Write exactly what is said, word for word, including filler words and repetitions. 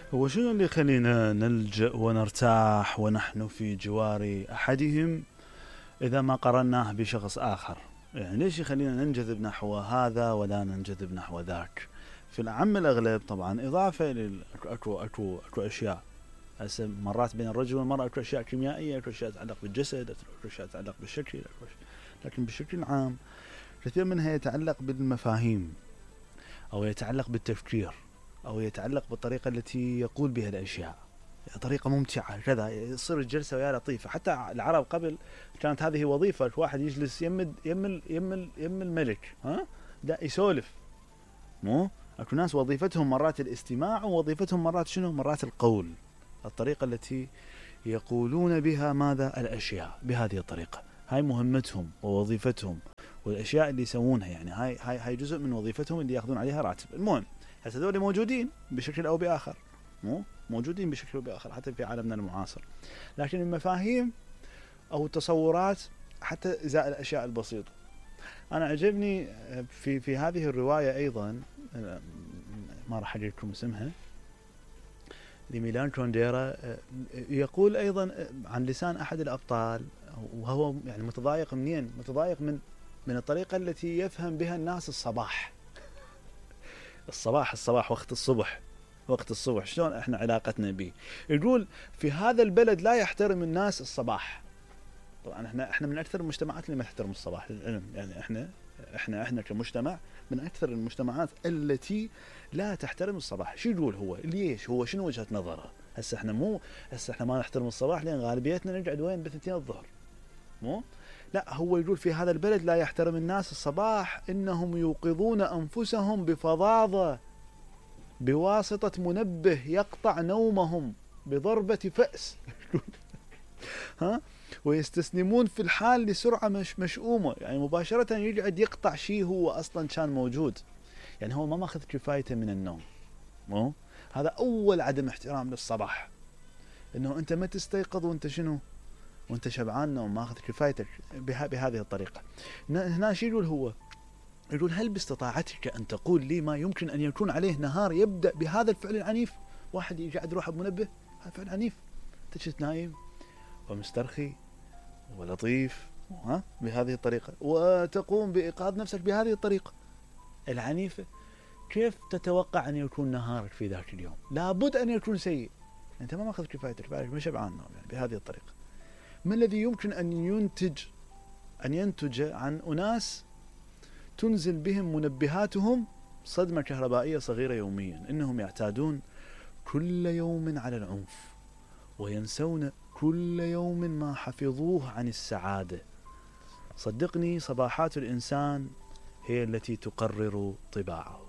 هو شنو اللي يخلينا نلجأ ونرتاح ونحن في جوار أحدهم إذا ما قرناه بشخص آخر؟ يعني ليش يخلينا ننجذب نحو هذا ولا ننجذب نحو ذاك؟ في العام الأغلب طبعا إضافة لل أكو أكو أكو أشياء هسه مرات بين الرجل والمرأة، أكو أشياء كيميائية، أكو أشياء تتعلق بالجسد، أكو أشياء تتعلق بالشكل، لكن بشكل عام كثير منها يتعلق بالمفاهيم، أو يتعلق بالتفكير، أو يتعلق بالطريقة التي يقول بها الأشياء، طريقة ممتعة كذا، يصير الجلسة ويا لطيفة. حتى العرب قبل كانت هذه وظيفة، واحد يجلس يم يم يم يم الملك، ها لا يسولف، مو أكو ناس وظيفتهم مرات الاستماع، ووظيفتهم مرات شنو؟ مرات القول، الطريقة التي يقولون بها ماذا؟ الأشياء بهذه الطريقة، هاي مهمتهم ووظيفتهم، والأشياء اللي يسوونها يعني هاي هاي هاي جزء من وظيفتهم اللي يأخذون عليها راتب. المهم هسه هذول موجودين بشكل أو بآخر، مو موجودين بشكل أو بآخر حتى في عالمنا المعاصر، لكن المفاهيم أو التصورات حتى إزاء الأشياء البسيطة. أنا عجبني في في هذه الرواية أيضا، ما راح أجيب لكم اسمها، لميلان كونديرا، يقول أيضا عن لسان أحد الأبطال، وهو يعني متضايق منين؟ متضايق من من الطريقة التي يفهم بها الناس الصباح. الصباح الصباح وقت الصبح، وقت الصبح شلون احنا علاقتنا به؟ يقول في هذا البلد لا يحترم الناس الصباح. طبعا احنا احنا من اكثر المجتمعات اللي ما تحترم الصباح للعلم، يعني احنا احنا احنا كمجتمع من اكثر المجتمعات التي لا تحترم الصباح. شو يقول هو؟ ليش؟ هو شنو وجهة نظره؟ هسه احنا مو هسه احنا ما نحترم الصباح لان غالبيتنا نقعد وين؟ بثنتين الظهر، مو لا، هو يقول في هذا البلد لا يحترم الناس الصباح، انهم يوقظون انفسهم بفظاظة بواسطة منبه يقطع نومهم بضربة فأس. ها، ويستسلمون في الحال لسرعة مش مشؤومة، يعني مباشرة يقعد يقطع شيء هو أصلا كان موجود، يعني هو ما ماخذ كفايته من النوم. مو هذا أول عدم احترام للصباح، إنه أنت ما تستيقظ وأنت شنو؟ وأنت شبعان نوم، ماخذ كفايتك بها بهذه الطريقة. هنا شيء يقول هو، يقول هل باستطاعتك أن تقول لي ما يمكن أن يكون عليه نهار يبدأ بهذا الفعل العنيف؟ واحد يقعد روحه بمنبه، هذا فعل عنيف، تجلس نايم ومسترخي ولطيف، ها بهذه الطريقة، وتقوم بإيقاظ نفسك بهذه الطريقة العنيفة. كيف تتوقع أن يكون نهارك في ذاك اليوم؟ لابد أن يكون سيء، أنت ما ماخذ كفايتك، بعد ما شبعان نوم يعني بهذه الطريقة. ما الذي يمكن أن ينتج أن ينتج عن أناس تنزل بهم منبهاتهم صدمة كهربائية صغيرة يوميا، إنهم يعتادون كل يوم على العنف، وينسون كل يوم ما حفظوه عن السعادة. صدقني صباحات الإنسان هي التي تقرر طباعه.